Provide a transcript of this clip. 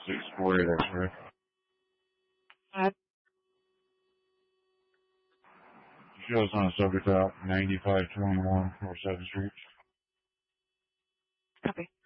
648 X-ray. Shows on subject out 9521 North 7th Street. Copy.